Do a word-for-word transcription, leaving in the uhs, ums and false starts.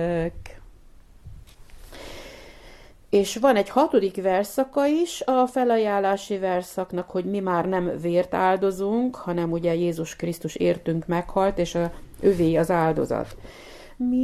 És van egy hatodik verszaka is a felajánlási verszaknak, hogy mi már nem vért áldozunk, hanem ugye Jézus Krisztus értünk meghalt, és a övé az áldozat. Mi